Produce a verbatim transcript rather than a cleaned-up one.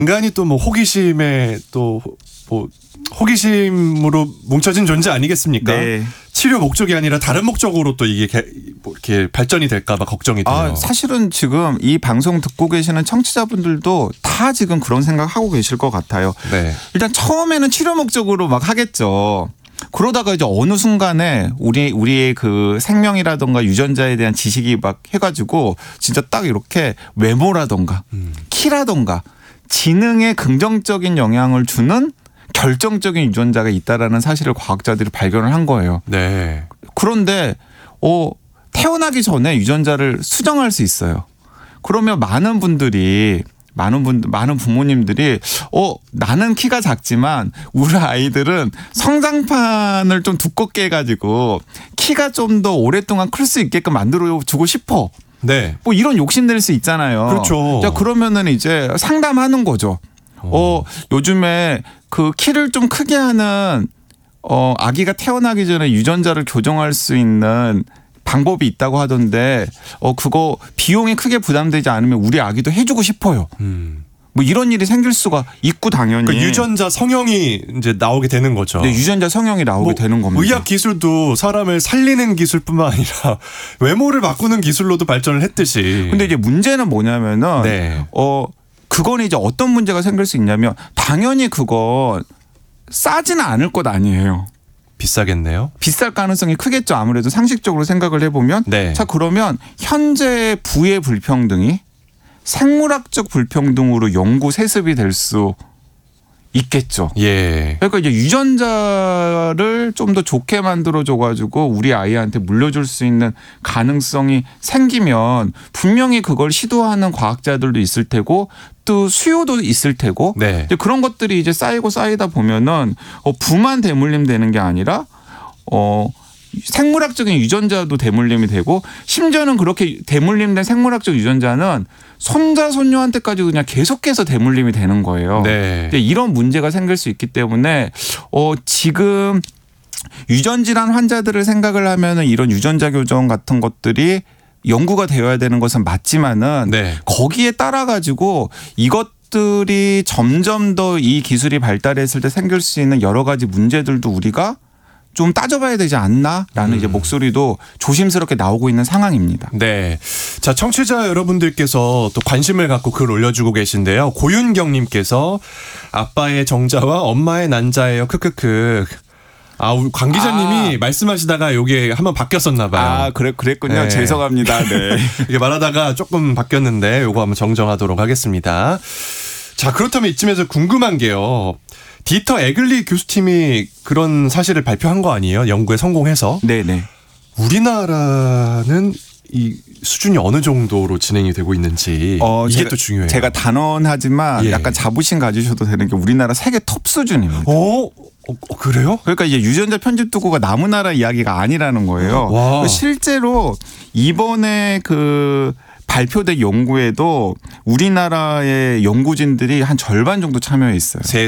인간이 또 뭐 호기심에 또 뭐 호기심으로 뭉쳐진 존재 아니겠습니까? 네. 치료 목적이 아니라 다른 목적으로 또 이게 개, 뭐 이렇게 발전이 될까 봐 걱정이 돼요. 아, 사실은 지금 이 방송 듣고 계시는 청취자분들도 다 지금 그런 생각하고 계실 것 같아요. 네. 일단 처음에는 치료 목적으로 막 하겠죠. 그러다가 이제 어느 순간에 우리 우리의 그 생명이라든가 유전자에 대한 지식이 막 해가지고 진짜 딱 이렇게 외모라든가 음. 키라든가 지능에 긍정적인 영향을 주는 결정적인 유전자가 있다라는 사실을 과학자들이 발견을 한 거예요. 네. 그런데 어, 태어나기 전에 유전자를 수정할 수 있어요. 그러면 많은 분들이 많은 분 많은 부모님들이 어 나는 키가 작지만 우리 아이들은 성장판을 좀 두껍게 해가지고 키가 좀 더 오랫동안 클 수 있게끔 만들어 주고 싶어. 네. 뭐 이런 욕심 낼 수 있잖아요. 그렇죠. 자, 그러면은 이제 상담하는 거죠. 어, 요즘에 그 키를 좀 크게 하는 어, 아기가 태어나기 전에 유전자를 교정할 수 있는 방법이 있다고 하던데 어, 그거 비용이 크게 부담되지 않으면 우리 아기도 해주고 싶어요. 음. 뭐 이런 일이 생길 수가 있고 당연히. 그 유전자 성형이 이제 나오게 되는 거죠. 네, 유전자 성형이 나오게 뭐 되는 겁니다. 의학 기술도 사람을 살리는 기술뿐만 아니라 외모를 바꾸는 기술로도 발전을 했듯이. 근데 이제 문제는 뭐냐면은 네. 어 그건 이제 어떤 문제가 생길 수 있냐면 당연히 그건 싸지는 않을 것 아니에요. 비싸겠네요. 비쌀 가능성이 크겠죠. 아무래도 상식적으로 생각을 해보면. 네. 자, 그러면 현재 부의 불평등이 생물학적 불평등으로 연구 세습이 될 수 있겠죠. 예. 그러니까 이제 유전자를 좀 더 좋게 만들어줘가지고 우리 아이한테 물려줄 수 있는 가능성이 생기면 분명히 그걸 시도하는 과학자들도 있을 테고 또 수요도 있을 테고 네. 이제 그런 것들이 이제 쌓이고 쌓이다 보면은 어, 부만 대물림 되는 게 아니라 어. 생물학적인 유전자도 대물림이 되고 심지어는 그렇게 대물림된 생물학적 유전자는 손자 손녀한테까지 그냥 계속해서 대물림이 되는 거예요. 네. 근데 이런 문제가 생길 수 있기 때문에 어 지금 유전 질환 환자들을 생각을 하면은 이런 유전자 교정 같은 것들이 연구가 되어야 되는 것은 맞지만은 네. 거기에 따라 가지고 이것들이 점점 더 이 기술이 발달했을 때 생길 수 있는 여러 가지 문제들도 우리가 좀 따져봐야 되지 않나라는 음. 이제 목소리도 조심스럽게 나오고 있는 상황입니다. 네. 자, 청취자 여러분들께서 또 관심을 갖고 글 올려주고 계신데요. 고윤경님께서 아빠의 정자와 엄마의 난자예요. 크크크. 아, 우리 관 기자님이 아. 말씀하시다가 요게 한번 바뀌었었나 봐요. 아, 그래, 그랬군요. 네. 죄송합니다. 네. 이게 말하다가 조금 바뀌었는데 요거 한번 정정하도록 하겠습니다. 자, 그렇다면 이쯤에서 궁금한 게요. 디터 에글리 교수팀이 그런 사실을 발표한 거 아니에요? 연구에 성공해서. 네네. 우리나라는 이 수준이 어느 정도로 진행이 되고 있는지 어, 이게 제가, 또 중요해요. 제가 단언하지만 예. 약간 자부심 가지셔도 되는 게 우리나라 세계 톱 수준입니다. 어? 어 그래요? 그러니까 이제 유전자 편집 도구가 남의 나라 이야기가 아니라는 거예요. 와. 실제로 이번에 그 발표된 연구에도 우리나라의 연구진들이 한 절반 정도 참여했어요. 세상에.